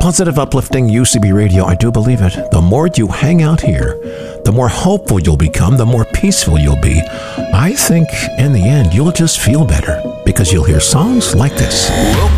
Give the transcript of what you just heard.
Positive, uplifting UCB Radio, I do believe it. The more you hang out here, the more hopeful you'll become, the more peaceful you'll be. I think in the end, you'll just feel better because you'll hear songs like this.